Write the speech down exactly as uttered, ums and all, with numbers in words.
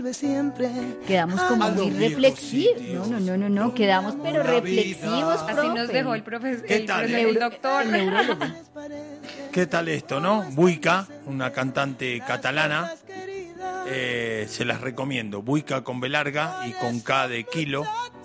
Quedamos como A muy los viejos reflexivos. sitios. No, no, no, no, no, quedamos pero La reflexivos, vida. Así nos profe. dejó el profesor, ¿Qué el, tal, profe- eh? el doctor. El neurólogo. ¿Qué tal esto, no? Buica, una cantante catalana. Eh, se las recomiendo. Buica con B larga y con K de kilo.